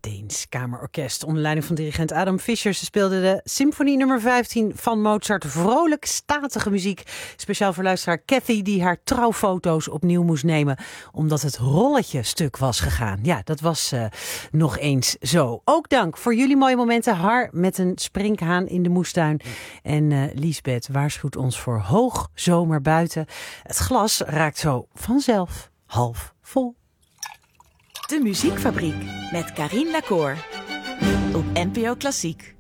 Deens Kamerorkest onder leiding van dirigent Adam Fischer. Ze speelden de symfonie nummer 15 van Mozart. Vrolijk, statige muziek. Speciaal voor luisteraar Cathy die haar trouwfoto's opnieuw moest nemen omdat het rolletje stuk was gegaan. Ja, dat was nog eens zo. Ook dank voor jullie mooie momenten. Har met een sprinkhaan in de moestuin. En Liesbeth waarschuwt ons voor hoog zomer buiten. Het glas raakt zo vanzelf half vol. De Muziekfabriek met Carien Lacour op NPO Klassiek.